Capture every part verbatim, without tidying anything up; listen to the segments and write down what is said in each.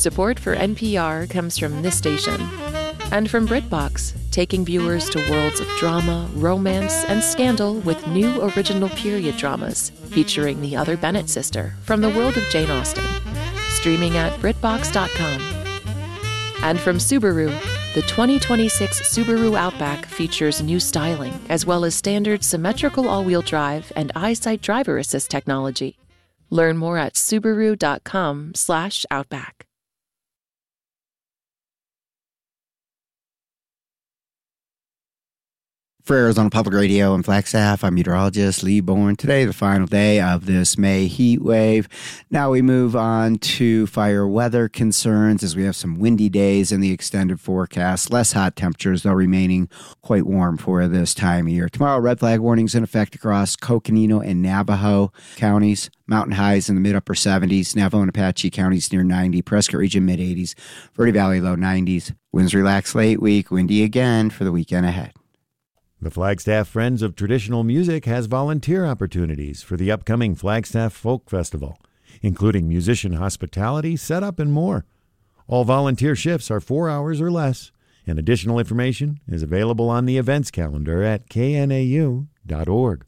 Support for N P R comes from this station and from BritBox, taking viewers to worlds of drama, romance, and scandal with new original period dramas featuring the other Bennett sister from the world of Jane Austen, streaming at BritBox dot com. And from Subaru, the twenty twenty-six Subaru Outback features new styling as well as standard symmetrical all-wheel drive and EyeSight driver assist technology. Learn more at Subaru dot com slash Outback. For Arizona Public Radio and Flagstaff, I'm meteorologist Lee Bourne. Today, the final day of this May heat wave. Now we move on to fire weather concerns as we have some windy days in the extended forecast. Less hot temperatures, though remaining quite warm for this time of year. Tomorrow, red flag warnings in effect across Coconino and Navajo counties. Mountain highs in the mid-upper seventies. Navajo and Apache counties near ninety. Prescott region mid-eighties. Verde Valley low nineties. Winds relax late week. Windy again for the weekend ahead. The Flagstaff Friends of Traditional Music has volunteer opportunities for the upcoming Flagstaff Folk Festival, including musician hospitality, setup, and more. All volunteer shifts are four hours or less, and additional information is available on the events calendar at K N A U dot org.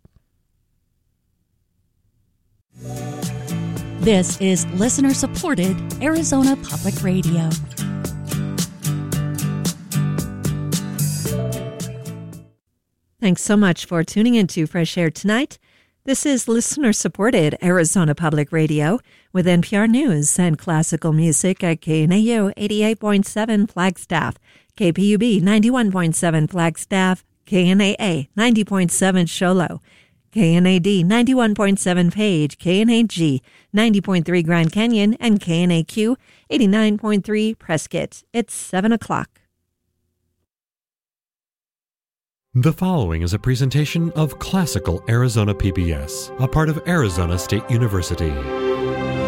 This is listener-supported Arizona Public Radio. Thanks so much for tuning into Fresh Air tonight. This is listener-supported Arizona Public Radio with N P R News and classical music at K N A U eighty-eight point seven Flagstaff, K P U B ninety-one point seven Flagstaff, K N A A ninety point seven Show Low, K N A D ninety-one point seven Page, K N A G ninety point three Grand Canyon, and K N A Q eighty-nine point three Prescott. It's seven o'clock. The following is a presentation of Classical Arizona P B S, a part of Arizona State University.